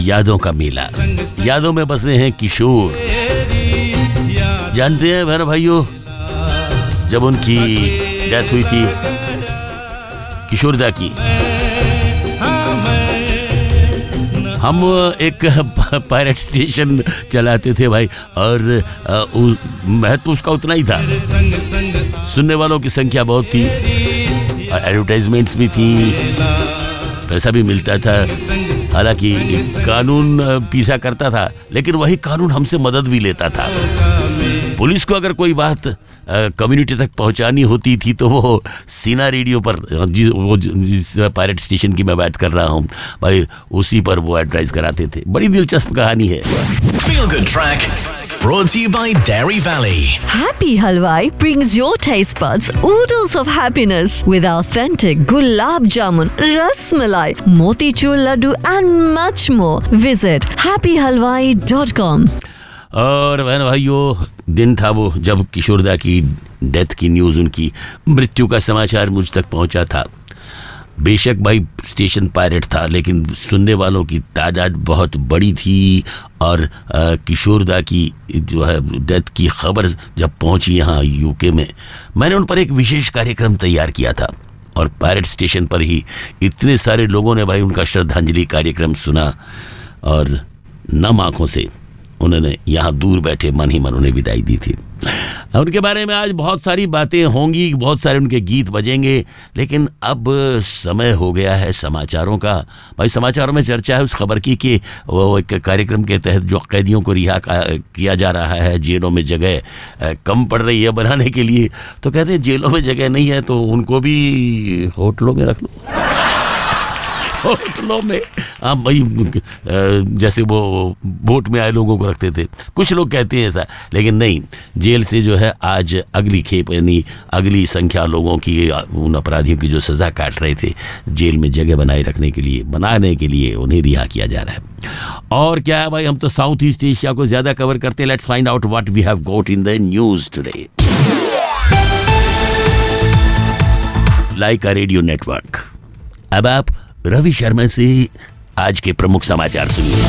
यादों का मेला, यादों में बसे हैं किशोर। जानते हैं बहन भाइयों, जब उनकी डेथ हुई थी किशोरदा की, हम एक पायरेट स्टेशन चलाते थे भाई, और महत्व उसका उतना ही था। सुनने वालों की संख्या बहुत थी, एडवर्टाइजमेंट्स भी थी, पैसा भी मिलता था। हालांकि कानून पीछा करता था, लेकिन वही कानून हमसे मदद भी लेता था। पुलिस को अगर कोई बात कम्युनिटी तक पहुंचानी होती थी तो वो सीना रेडियो पर, जिस पायरेट स्टेशन की मैं बात कर रहा हूं भाई, उसी पर वो एडवर्टाइज कराते थे। बड़ी दिलचस्प कहानी है। Feel Good Track brought to you by Dairy Valley. Happy Halwai brings your taste buds oodles of happiness with authentic gulab jamun, ras malai, motichur laddu and much more. Visit happyhalwai.com. और बहन भाइयों, दिन था वो जब किशोरदा की death की news, उनकी मृत्यु का समाचार मुझ तक पहुंचा था। बेशक भाई स्टेशन पायरेट था, लेकिन सुनने वालों की तादाद बहुत बड़ी थी। और किशोरदा की जो है डेथ की खबर जब पहुंची यहाँ यूके में, मैंने उन पर एक विशेष कार्यक्रम तैयार किया था। और पायरेट स्टेशन पर ही इतने सारे लोगों ने भाई उनका श्रद्धांजलि कार्यक्रम सुना, और नम आंखों से उन्होंने यहाँ दूर बैठे मन ही मन उन्हें विदाई दी थी। उनके बारे में आज बहुत सारी बातें होंगी, बहुत सारे उनके गीत बजेंगे, लेकिन अब समय हो गया है समाचारों का। भाई समाचारों में चर्चा है उस खबर की कि वो एक कार्यक्रम के तहत जो कैदियों को रिहा किया जा रहा है, जेलों में जगह कम पड़ रही है बनाने के लिए, तो कहते हैं जेलों में जगह नहीं है तो उनको भी होटलों में रख लो। होटलों में हम भाई जैसे वो बोट में आए लोगों को रखते थे, कुछ लोग कहते हैं ऐसा, लेकिन नहीं, जेल से जो है आज अगली खेप, यानी अगली संख्या लोगों की, उन अपराधियों की जो सजा काट रहे थे, जेल में जगह बनाने के लिए उन्हें रिहा किया जा रहा है। और क्या है भाई, हम तो साउथ ईस्ट एशिया को ज्यादा कवर करते हैं। Let's find out what we have got in the news today. Lyca radio network. अब आप रवि शर्मा से आज के प्रमुख समाचार सुनिए।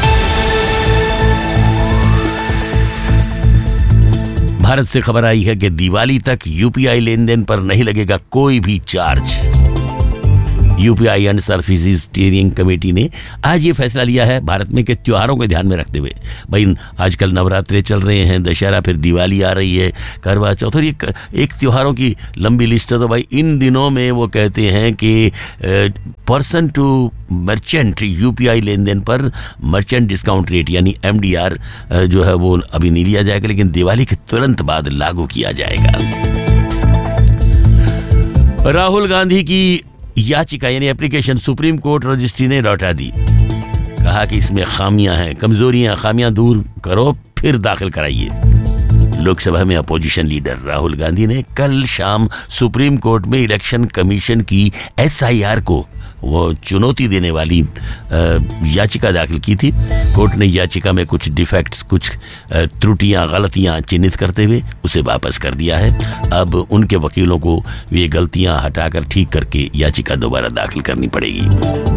भारत से खबर आई है कि दिवाली तक यूपीआई लेन देन पर नहीं लगेगा कोई भी charge. UPI and services steering committee ने आज ये फैसला लिया है, भारत में के त्योहारों को ध्यान में रखते हुए। भाई आजकल नवरात्रे चल रहे हैं, दशहरा, फिर दिवाली आ रही है, करवा चौथ, और एक त्योहारों की लंबी लिस्ट है। तो भाई इन दिनों में वो कहते हैं कि person to merchant UPI lane then पर मर्चेंट डिस्काउंट रेट यानी MDR जो है वो अभी नहीं लिया जाएगा, लेकिन दिवाली के तुरंत बाद लागू किया जाएगा। राहुल गांधी की याचिका यानी एप्लीकेशन सुप्रीम कोर्ट रजिस्ट्री ने लौटा दी। कहा कि इसमें खामियां हैं, कमजोरियां, खामियां दूर करो फिर दाखिल कराइए। लोकसभा में अपोजिशन लीडर राहुल गांधी ने कल शाम सुप्रीम कोर्ट में इलेक्शन कमीशन की SIR को वो चुनौती देने वाली याचिका दाखिल की थी। कोर्ट ने याचिका में कुछ डिफेक्ट्स, कुछ त्रुटियां, गलतियां चिन्हित करते हुए उसे वापस कर दिया है। अब उनके वकीलों को ये गलतियां हटाकर ठीक करके याचिका दोबारा दाखिल करनी पड़ेगी।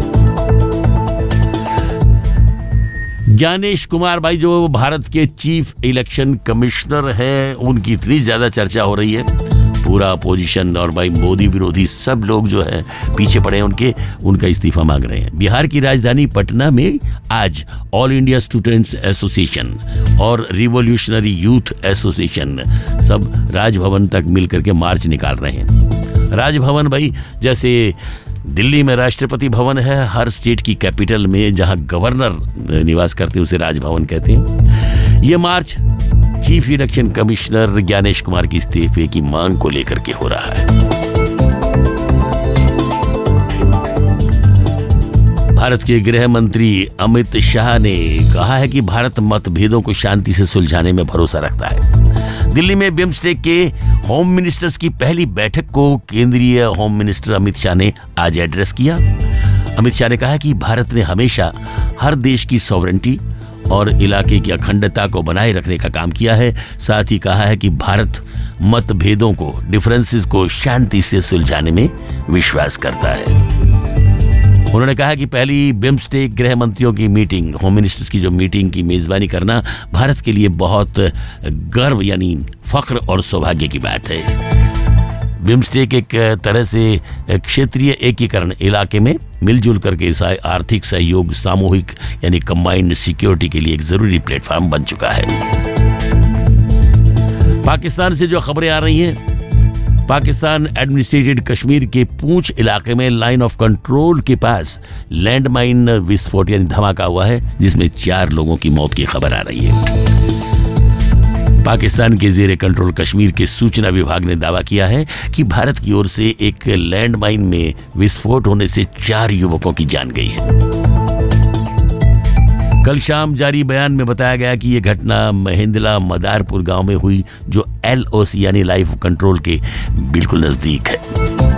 ज्ञानेश कुमार भाई जो भारत के चीफ इलेक्शन कमिश्नर हैं, उनकी इतनी ज्यादा चर्चा हो रही है, पूरा अपोजिशन और भाई मोदी विरोधी सब लोग जो है पीछे पड़े हैं उनका इस्तीफा मांग रहे हैं। बिहार की राजधानी पटना में आज ऑल इंडिया स्टूडेंट्स एसोसिएशन और रिवॉल्यूशनरी यूथ एसोसिएशन सब राजभवन तक मिलकर के मार्च निकाल रहे हैं। राजभवन भाई जैसे दिल्ली में राष्ट्रपति भवन है, हर स्टेट की कैपिटल में जहां गवर्नर निवास करते हैं उसे राजभवन कहते हैं। ये मार्च chief election commissioner Gyanesh Kumar की इस्तीफे की मांग को लेकर के हो रहा है। भारत के गृह मंत्री अमित शाह ने कहा है कि भारत मतभेदों को शांति से सुलझाने में भरोसा रखता है। दिल्ली में बिम्स्टेक के होम मिनिस्टर्स की पहली बैठक को केंद्रीय होम मिनिस्टर अमित शाह ने आज एड्रेस किया। अमित शाह ने कहा कि भारत ने हमेशा हर देश की सॉवरेंटी और इलाके की अखंडता को बनाए रखने का काम किया है। साथ ही कहा है कि भारत मतभेदों को, डिफरेंसेस को शांति से सुलझाने में विश्वास करता है। उन्होंने कहा कि पहली बिम्स्टेक गृह मंत्रियों की मीटिंग, होम मिनिस्टर्स की जो मीटिंग की मेजबानी करना भारत के लिए बहुत गर्व यानी फख्र और सौभाग्य की बात है। बिम्स्टेक एक तरह से क्षेत्रीय एकीकरण, इलाके में मिलजुल करके आर्थिक सहयोग, सामूहिक यानी कंबाइंड सिक्योरिटी के लिए एक जरूरी प्लेटफॉर्म बन चुका है। पाकिस्तान से जो खबरें आ रही हैं, पाकिस्तान एडमिनिस्ट्रेटेड कश्मीर के पूंछ इलाके में लाइन ऑफ कंट्रोल के पास लैंडमाइन विस्फोट यानी धमाका हुआ है, जिसमें 4 लोगों की मौत की खबर आ रही है। पाकिस्तान के जेरे कंट्रोल कश्मीर के सूचना विभाग ने दावा किया है कि भारत की ओर से एक लैंडमाइन में विस्फोट होने से 4 युवकों की जान गई है। कल शाम जारी बयान में बताया गया कि यह घटना महिंदला मदारपुर गांव में हुई, जो LOC यानी लाइफ कंट्रोल के बिल्कुल नजदीक है।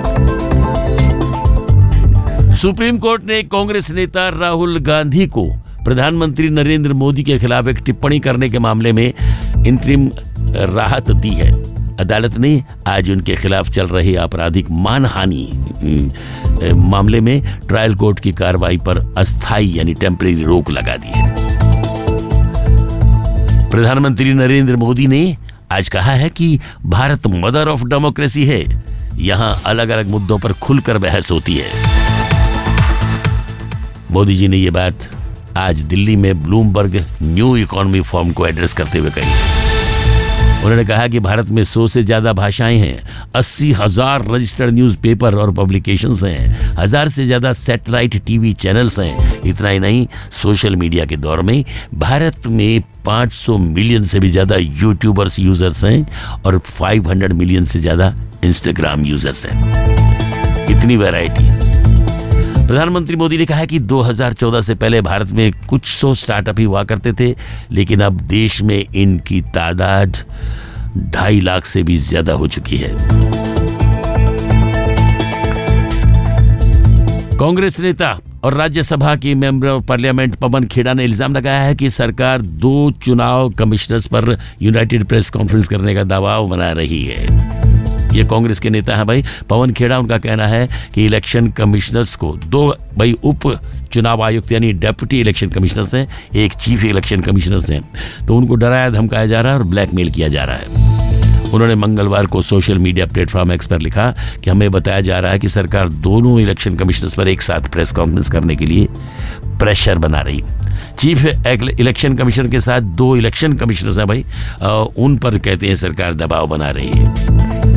सुप्रीम कोर्ट ने कांग्रेस नेता राहुल गांधी को प्रधानमंत्री नरेंद्र मोदी के खिलाफ एक टिप्पणी करने के मामले में इंतरिम राहत दी है। अदालत ने आज उनके खिलाफ चल रहे आपराधिक मानहानि मामले में ट्रायल कोर्ट की कार्रवाई पर अस्थायी यानी टेम्परेरी रोक लगा दी है। प्रधानमंत्री नरेंद्र मोदी ने आज कहा है कि भारत मदर ऑफ डेमोक्रेसी है, यहां अलग अलग मुद्दों पर खुलकर बहस होती है। मोदी जी ने यह बात आज दिल्ली में ब्लूमबर्ग न्यू इकोनॉमी फोरम को एड्रेस करते हुए कही। उन्होंने कहा कि भारत में 100 से ज्यादा भाषाएं हैं, 80,000 रजिस्टर्ड न्यूज़पेपर और पब्लिकेशंस हैं, 1000 से ज्यादा सैटेलाइट टीवी चैनल्स हैं। इतना ही नहीं, सोशल मीडिया के दौर में भारत में 500 मिलियन से भी ज्यादा यूट्यूबर्स यूजर्स हैं और 500 मिलियन से ज्यादा इंस्टाग्राम यूजर्स हैं। इतनी वैरायटी है। प्रधानमंत्री मोदी ने कहा कि 2014 से पहले भारत में कुछ 100 स्टार्टअप ही हुआ करते थे, लेकिन अब देश में इनकी तादाद 2.5 लाख से भी ज्यादा हो चुकी है। कांग्रेस नेता और राज्यसभा के member of parliament Pawan Khera ने इल्जाम लगाया है कि सरकार 2 चुनाव कमिश्नर्स पर यूनाइटेड प्रेस कॉन्फ्रेंस करने का दबाव बना रही है। ये कांग्रेस के नेता हैं भाई पवन खेड़ा। उनका कहना है कि इलेक्शन कमिश्नर्स को 2 उप चुनाव आयुक्त यानी डेप्यूटी इलेक्शन कमिश्नर्स हैं, एक चीफ इलेक्शन कमिश्नर्स हैं, तो उनको डराया धमकाया जा रहा है और ब्लैकमेल किया जा रहा है। उन्होंने मंगलवार को सोशल मीडिया प्लेटफॉर्म एक्स पर लिखा कि हमें बताया जा रहा है कि सरकार दोनों इलेक्शन कमिश्नर्स पर एक साथ प्रेस कॉन्फ्रेंस करने के लिए प्रेशर बना रही। चीफ इलेक्शन कमिश्नर के साथ 2 इलेक्शन कमिश्नर्स हैं भाई, उन पर कहते हैं सरकार दबाव बना रही है।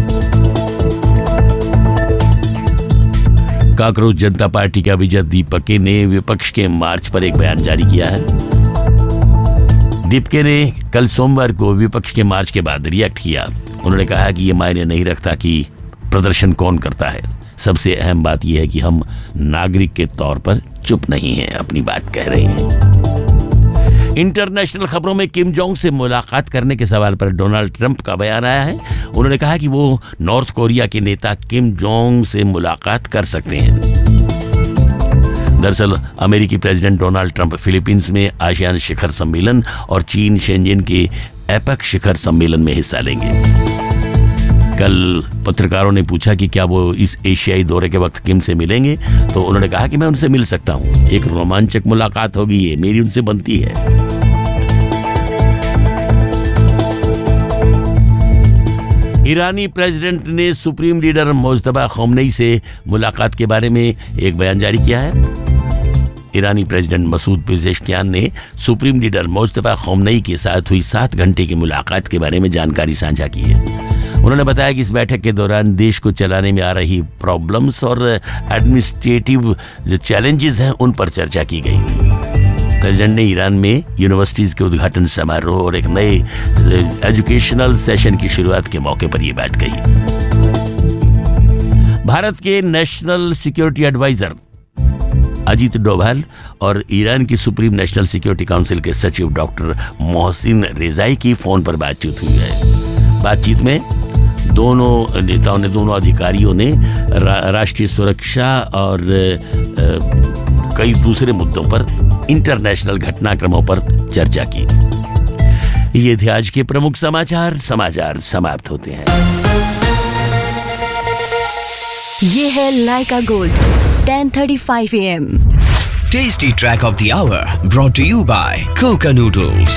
काकरोच जनता पार्टी के अभिजीत दीपके ने विपक्ष के मार्च पर एक बयान जारी किया है। दीपके ने कल सोमवार को विपक्ष के मार्च के बाद रिएक्ट किया। उन्होंने कहा कि यह मायने नहीं रखता कि प्रदर्शन कौन करता है, सबसे अहम बात यह है कि हम नागरिक के तौर पर चुप नहीं हैं, अपनी बात कह रहे हैं। इंटरनेशनल खबरों में किम जोंग से मुलाकात करने के सवाल पर डोनाल्ड ट्रंप का बयान आया है। उन्होंने कहा कि वो नॉर्थ कोरिया के नेता किम जोंग से मुलाकात कर सकते हैं। दरअसल अमेरिकी प्रेसिडेंट डोनाल्ड ट्रंप फिलीपींस में आसियान शिखर सम्मेलन और चीन शेंजन के एपेक शिखर सम्मेलन में हिस्सा लेंगे। कल पत्रकारों ने पूछा कि क्या वो इस एशियाई दौरे के वक्त किम से मिलेंगे, तो उन्होंने कहा कि मैं उनसे मिल सकता हूं, एक रोमांचक मुलाकात होगी, ये मेरी उनसे बनती है। ईरानी प्रेसिडेंट ने सुप्रीम लीडर मुज्तबा ख़ामेनी से मुलाकात के बारे में एक बयान जारी किया है। ईरानी प्रेसिडेंट मसूद पेजेश्कियान ने सुप्रीम लीडर मुज्तबा ख़ामेनी के साथ हुई 7 घंटे की मुलाकात के बारे में जानकारी साझा की है। उन्होंने बताया कि इस बैठक के दौरान देश को चलाने में आ रही प्रॉब्लम्स और एडमिनिस्ट्रेटिव जो चैलेंजेस हैं उन पर चर्चा की गई। प्रेसिडेंट ने ईरान में यूनिवर्सिटीज के उद्घाटन समारोह और एक नए एजुकेशनल सेशन की शुरुआत के मौके पर यह बात कही। भारत के national security adviser Ajit Doval और ईरान की सुप्रीम नेशनल सिक्योरिटी काउंसिल के सचिव डॉक्टर मोहसिन रेजाई की फोन पर बातचीत हुई है। बातचीत में दोनों नेताओं ने, दोनों अधिकारियों ने राष्ट्रीय सुरक्षा और कई दूसरे मुद्दों पर, इंटरनेशनल घटनाक्रमों पर चर्चा की। ये थे आज के प्रमुख समाचार समाप्त होते हैं। ये है लाइका gold, 10:35 a.m. Tasty track of the hour brought to you by Coca Noodles.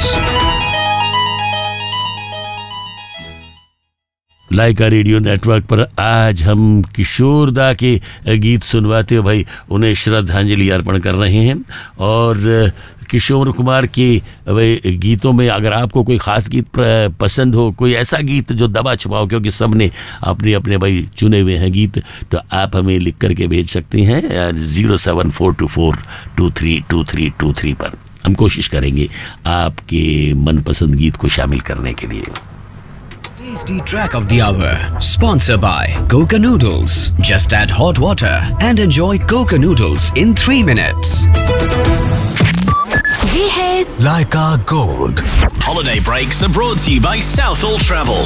Lyca radio network पर आज हम किशोर दा के गीत सुनवाते हो भाई, उन्हें श्रद्धांजलि अर्पण कर रहे हैं। और किशोर कुमार के भाई गीतों में अगर आपको कोई ख़ास गीत पसंद हो, कोई ऐसा गीत जो दबा छुपाओ, क्योंकि सब ने अपने अपने भाई चुने हुए हैं गीत, तो आप हमें लिख करके भेज सकते हैं 07424232323 पर। हम कोशिश करेंगे आपके मनपसंद गीत को शामिल करने के लिए। Tasty track of the hour sponsored by Coca Noodles. Just add hot water and enjoy Coca Noodles in 3 minutes. ये है Laika Gold. Holiday breaks are brought to you by Southall Travel.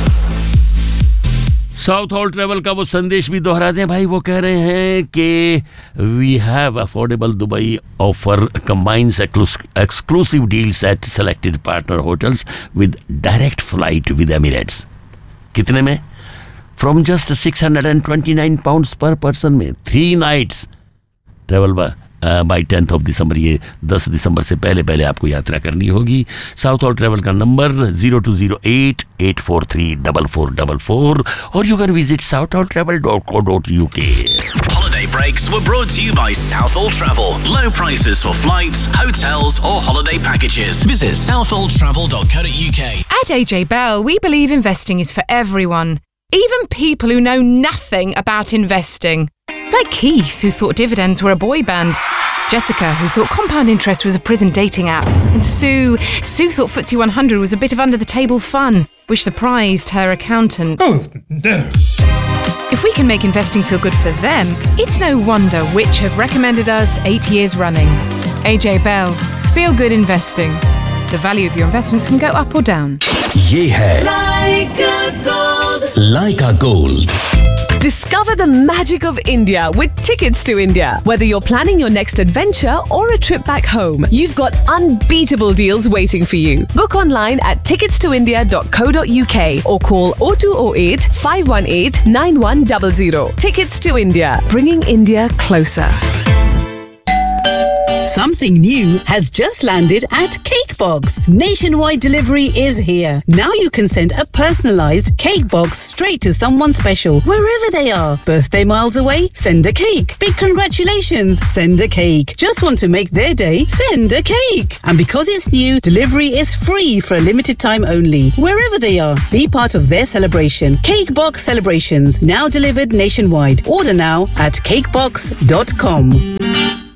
South hall travel का वो संदेश भी दोहरा दें भाई। वो कह रहे हैं कि we have affordable Dubai offer combines exclusive deals eight selected partner hotels with direct flight with Emirates. कितने में? फ्रॉम जस्ट 629 पाउंड्स पर पर्सन में 3 nights travel by 10th of December। ये 10 दिसंबर से पहले आपको यात्रा करनी होगी। साउथ हॉल ट्रेवल का नंबर 0208-843-4444 और you can visit southalltravel.co.uk। Holiday breaks were brought to you by Southall Travel. Low prices for flights, hotels or holiday packages. Visit southalltravel.co.uk. At AJ Bell, we believe investing is for everyone, even people who know nothing about investing. Like Keith, who thought dividends were a boy band. Jessica, who thought compound interest was a prison dating app. And Sue thought FTSE 100 was a bit of under-the-table fun, which surprised her accountant. Oh, no. If we can make investing feel good for them, it's no wonder which have recommended us 8 years running. AJ Bell, feel good investing. The value of your investments can go up or down. ये है Laika Gold. Discover the magic of India with Tickets to India. Whether you're planning your next adventure or a trip back home, you've got unbeatable deals waiting for you. Book online at ticketstoindia.co.uk or call 0208 518 9100. Tickets to India, bringing India closer. Something new has just landed at Cakebox. Nationwide delivery is here. Now you can send a personalized cake box straight to someone special, wherever they are. Birthday miles away? Send a cake. Big congratulations? Send a cake. Just want to make their day? Send a cake. And because it's new, delivery is free for a limited time only. Wherever they are, be part of their celebration. Cakebox Celebrations, now delivered nationwide. Order now at cakebox.com.